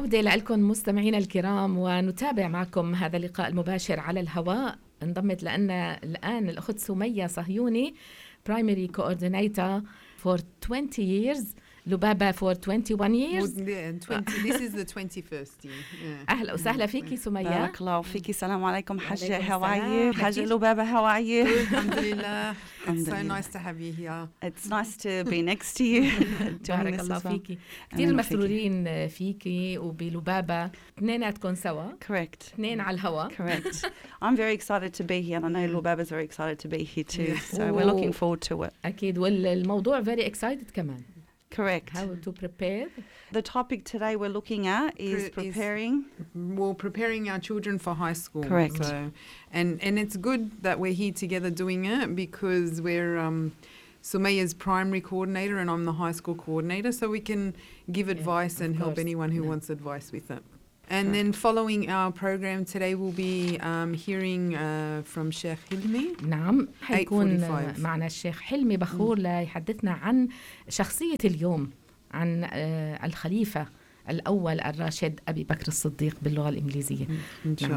عودة لكم مستمعينا الكرام، ونتابع معكم هذا اللقاء المباشر على الهواء. انضمت لنا الآن الأخت سمية صهيوني Primary Coordinator for 20 years, لبابة for 21 years. This is the 21st year. Yeah. أهلا وسهلا فيكي سمية. بارك الله فيكي. السلام عليكم حجة. وعليكم How are السلام. you? حجة لبابة, how are you? Alhamdulillah. It's so nice to have you here. It's nice to be next to you. doing بارك this الله as well. فيكي. كتير مسرورين فيكي وبلبابة، اثنيناتكم سوا. Correct. اثنين على الهواء. Correct. I'm very excited to be here, and I know Lubaba's very excited to be here too. So we're looking forward to it. أكيد، والموضوع very excited كمان. Correct. How to prepare. The topic today we're looking at is preparing our children for high school. Correct. So, and it's good that we're here together doing it because we're Sumayya's primary coordinator and I'm the high school coordinator, so we can give advice and help anyone who wants advice with it. And then following our program today we'll be hearing from Sheikh Hilmi. نعم، حيكون 8:45. معنا الشيخ حلمي بخور ليحدثنا عن شخصية اليوم، عن الخليفة الأول الراشد أبي بكر الصديق باللغة الإنجليزية. إن شاء